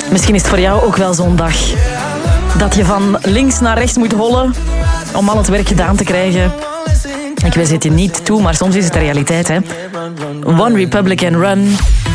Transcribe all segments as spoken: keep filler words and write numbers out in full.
Misschien is het voor jou ook wel zo'n dag dat je van links naar rechts moet hollen om al het werk gedaan te krijgen. Ik wens het je niet toe, maar soms is het de realiteit, hè. One Republic and Run.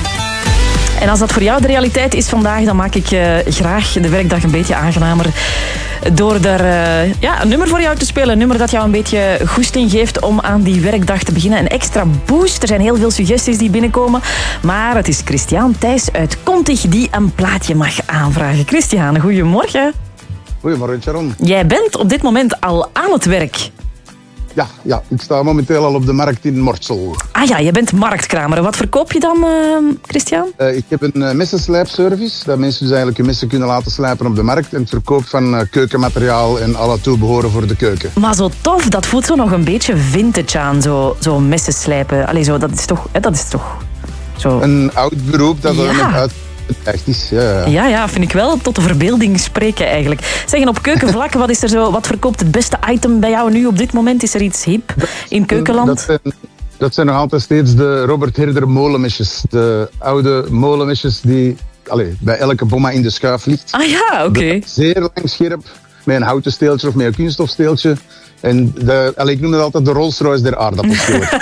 En als dat voor jou de realiteit is vandaag, dan maak ik uh, graag de werkdag een beetje aangenamer door er uh, ja, een nummer voor jou te spelen. Een nummer dat jou een beetje goesting geeft om aan die werkdag te beginnen. Een extra boost. Er zijn heel veel suggesties die binnenkomen. Maar het is Christian Thijs uit Kontig die een plaatje mag aanvragen. Christian, goedemorgen. Goedemorgen, Sharon. Jij bent op dit moment al aan het werk. Ja, ja, ik sta momenteel al op de markt in Mortsel. Ah ja, je bent marktkramer. Wat verkoop je dan, uh, Christian? Uh, ik heb een uh, messenslijpservice. Dat mensen dus eigenlijk hun messen kunnen laten slijpen op de markt. En het verkoop van uh, keukenmateriaal en alle toebehoren voor de keuken. Maar zo tof, dat voelt zo nog een beetje vintage aan, zo, zo messen slijpen. Allee, zo, dat is toch... Hè, dat is toch zo... Een oud beroep dat er ja. met uit... Echt is, ja. ja, ja, vind ik wel tot de verbeelding spreken eigenlijk. Zeggen, op keukenvlak, wat is er zo, wat verkoopt het beste item bij jou nu op dit moment? Is er iets hip in keukenland? Dat zijn, dat zijn nog altijd steeds de Robert Herder molenmesjes. De oude molenmesjes die allez, bij elke bomma in de schuif ligt. Ah ja, oké. Okay. Zeer lang scherp, met een houten steeltje of met een kunststofsteeltje. En de, allez, ik noem het altijd de Rolls Royce der aardappelschillen.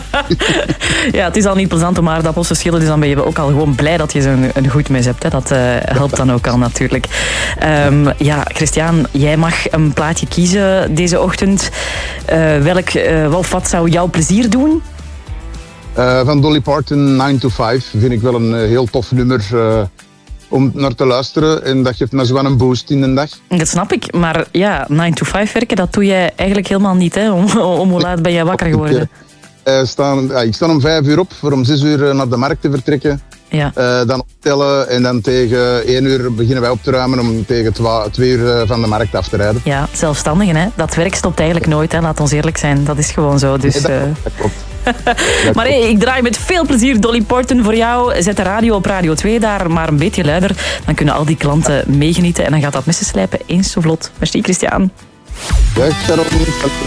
Ja, het is al niet plezant om aardappels te schillen, dus dan ben je ook al gewoon blij dat je zo'n een goed mes hebt. Hè. Dat uh, helpt dan ook al natuurlijk. Um, ja, Christian, jij mag een plaatje kiezen deze ochtend. Uh, welk, uh, of wat zou jouw plezier doen? Uh, van Dolly Parton, nine to five, vind ik wel een uh, heel tof nummer... Uh, om naar te luisteren en dat geeft me zo een boost in de dag. Dat snap ik, maar ja, nine to five werken, dat doe jij eigenlijk helemaal niet, hè? Om, om hoe laat ben jij wakker geworden? Ik, uh, sta, ja, ik sta om vijf uur op voor om zes uur naar de markt te vertrekken. Ja. Uh, dan optellen en dan tegen één uur beginnen wij op te ruimen om tegen twa, twee uur van de markt af te rijden. Ja, zelfstandigen, hè? Dat werk stopt eigenlijk nooit, hè? Laat ons eerlijk zijn. Dat is gewoon zo. Dus, nee, dat, uh... dat klopt. Maar hey, ik draai met veel plezier Dolly Parton voor jou. Zet de radio op Radio twee daar, maar een beetje luider. Dan kunnen al die klanten meegenieten en dan gaat dat messenslijpen eens zo vlot. Merci, Christian. Ja, Sharon.